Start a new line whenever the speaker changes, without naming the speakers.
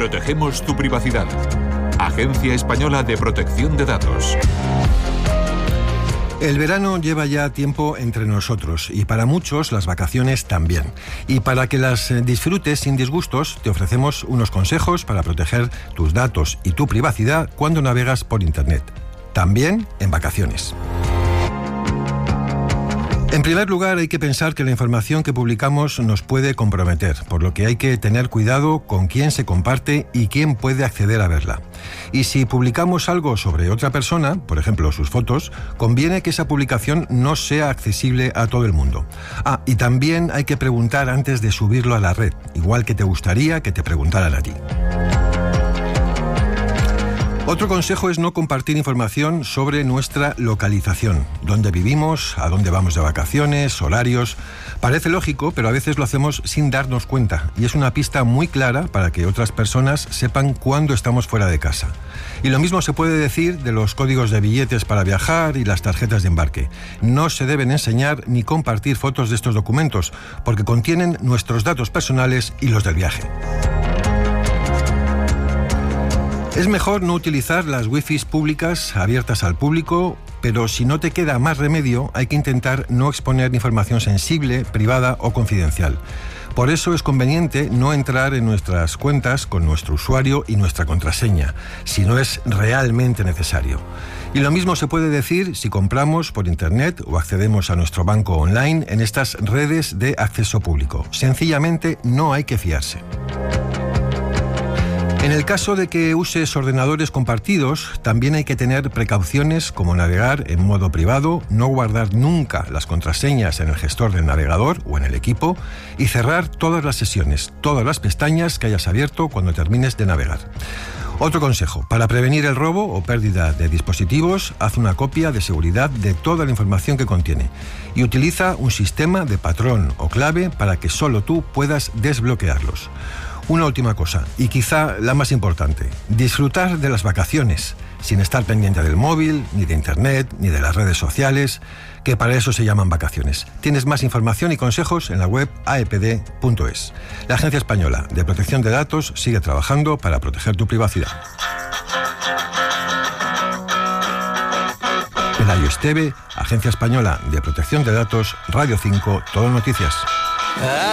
Protegemos tu privacidad. Agencia Española de Protección de Datos.
El verano lleva ya tiempo entre nosotros y para muchos las vacaciones también. Y para que las disfrutes sin disgustos, te ofrecemos unos consejos para proteger tus datos y tu privacidad cuando navegas por Internet. También en vacaciones. En primer lugar, hay que pensar que la información que publicamos nos puede comprometer, por lo que hay que tener cuidado con quién se comparte y quién puede acceder a verla. Y si publicamos algo sobre otra persona, por ejemplo sus fotos, conviene que esa publicación no sea accesible a todo el mundo. Y también hay que preguntar antes de subirlo a la red, igual que te gustaría que te preguntaran a ti. Otro consejo es no compartir información sobre nuestra localización, dónde vivimos, a dónde vamos de vacaciones, horarios. Parece lógico, pero a veces lo hacemos sin darnos cuenta y es una pista muy clara para que otras personas sepan cuándo estamos fuera de casa. Y lo mismo se puede decir de los códigos de billetes para viajar y las tarjetas de embarque. No se deben enseñar ni compartir fotos de estos documentos, porque contienen nuestros datos personales y los del viaje. Es mejor no utilizar las wifis públicas abiertas al público, pero si no te queda más remedio, hay que intentar no exponer información sensible, privada o confidencial. Por eso es conveniente no entrar en nuestras cuentas con nuestro usuario y nuestra contraseña, si no es realmente necesario. Y lo mismo se puede decir si compramos por Internet o accedemos a nuestro banco online en estas redes de acceso público. Sencillamente no hay que fiarse. En el caso de que uses ordenadores compartidos, también hay que tener precauciones como navegar en modo privado, no guardar nunca las contraseñas en el gestor del navegador o en el equipo y cerrar todas las sesiones, todas las pestañas que hayas abierto cuando termines de navegar. Otro consejo, para prevenir el robo o pérdida de dispositivos, haz una copia de seguridad de toda la información que contiene y utiliza un sistema de patrón o clave para que solo tú puedas desbloquearlos. Una última cosa, y quizá la más importante, disfrutar de las vacaciones, sin estar pendiente del móvil, ni de Internet, ni de las redes sociales, que para eso se llaman vacaciones. Tienes más información y consejos en la web aepd.es. La Agencia Española de Protección de Datos sigue trabajando para proteger tu privacidad. Pelayo Esteve, Agencia Española de Protección de Datos, Radio 5, Todo Noticias.